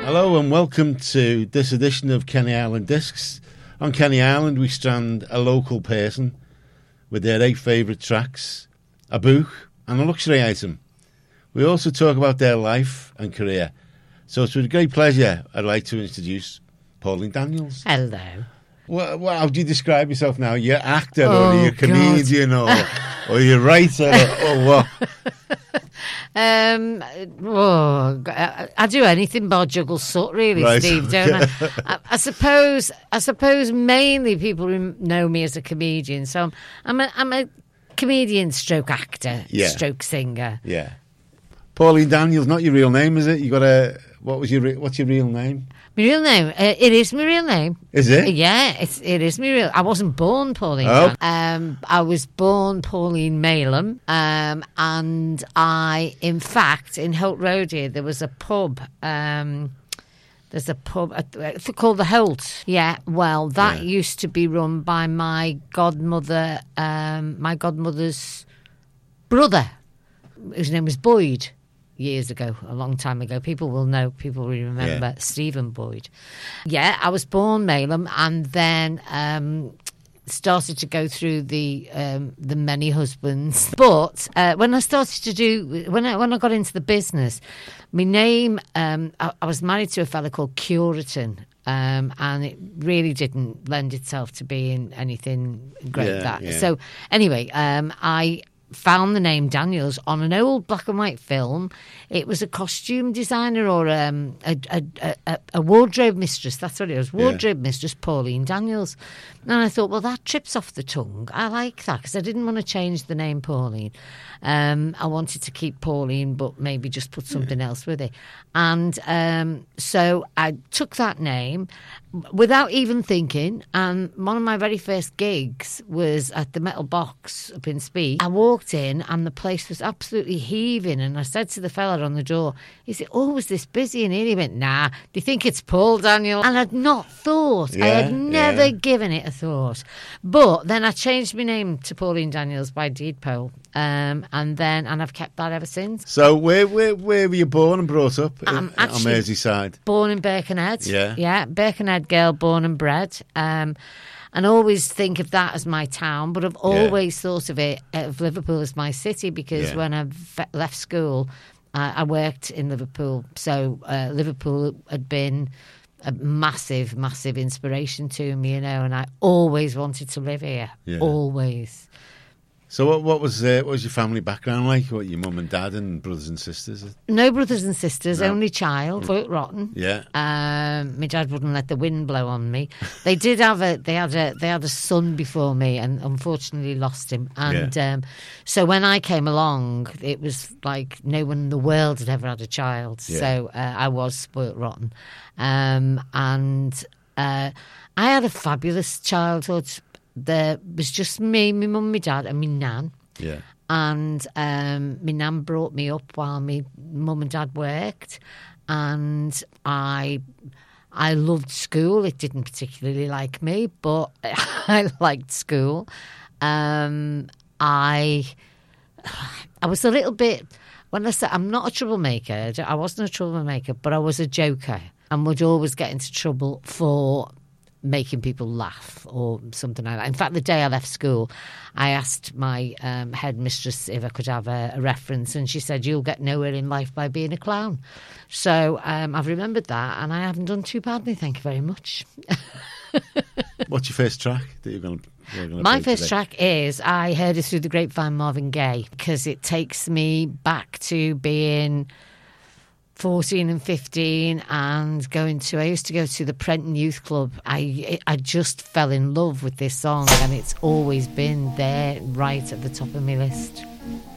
Hello and welcome to this edition of Kenny Island Discs. On Kenny Island we strand a local person with their 8 favourite tracks, a book and a luxury item. We also talk about their life and career. So it's with great pleasure I'd like to introduce Pauline Daniels. Hello. Well, how do you describe yourself now? You're an actor or you're a comedian or you're a writer or what? I do anything but juggle soot, really, right, Steve, don't I? I suppose mainly people know me as a comedian. So I'm a comedian stroke actor, stroke singer. Yeah. Pauline Daniels, not your real name, is it? You got what's your real name? My real name? It is my real name. Is it? Yeah, it is my real. I wasn't born Pauline. I was born Pauline Malum, and I, in fact, in Holt Road here, there was a pub. There's a pub called the Holt. Yeah, well, that used to be run by my godmother, my godmother's brother, whose name was Boyd. Years ago, a long time ago. People will know, people will remember Stephen Boyd. Yeah, I was born Malum and then started to go through the many husbands. But when I started to do, when I got into the business, my name, I was married to a fella called Curitan. And it really didn't lend itself to being anything great. So anyway, I found the name Daniels on an old black and white film. It was a costume designer or a wardrobe mistress. That's what it was. Wardrobe mistress Pauline Daniels. And I thought, well, that trips off the tongue. I like that because I didn't want to change the name Pauline. I wanted to keep Pauline, but maybe just put something else with it. And so I took that name without even thinking. And one of my very first gigs was at the Metal Box up in Speed. I walked in and the place was absolutely heaving. And I said to the fella on the door, he said, "Oh, was this busy in here?" He went, "Nah, do you think it's Paul Daniel?" And I'd not thought. I had never given it a thought. But then I changed my name to Pauline Daniels by deed poll. And I've kept that ever since. So where were you born and brought up? On Merseyside? Born in Birkenhead. Yeah. Birkenhead girl, born and bred. And always think of that as my town, but I've always thought of Liverpool as my city because when I left school, I worked in Liverpool. So Liverpool had been a massive, massive inspiration to me, and I always wanted to live here. Yeah. Always. So what was your family background like? What, your mum and dad and brothers and sisters? No brothers and sisters, only child. Quite rotten. Yeah. My dad wouldn't let the wind blow on me. They did have they had a son before me, and unfortunately lost him. And so when I came along, it was like no one in the world had ever had a child. Yeah. So I was spoilt rotten, and I had a fabulous childhood. There was just me, my mum, my dad, and my nan. Yeah. And my nan brought me up while my mum and dad worked, and I loved school. It didn't particularly like me, but I liked school. I was a little bit. When I said I'm not a troublemaker, I wasn't a troublemaker, but I was a joker, and would always get into trouble for making people laugh or something like that. In fact, the day I left school, I asked my headmistress if I could have a reference, and she said, "You'll get nowhere in life by being a clown." So I've remembered that, and I haven't done too badly, thank you very much. What's your first track that you're going to My first track is I Heard It Through the Grapevine, Marvin Gaye, because it takes me back to being 14 and 15 and I used to go to the Prenton Youth Club. I just fell in love with this song, and it's always been there right at the top of my list.